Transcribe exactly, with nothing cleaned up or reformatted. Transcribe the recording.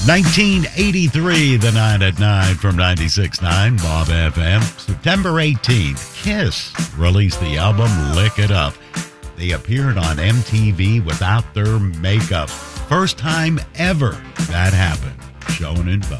nineteen eighty-three, the nine at nine from ninety-six point nine Bob F M. September eighteenth, Kiss released the album Lick It Up. They appeared on M T V without their makeup. First time ever that happened. Shown in Vogue.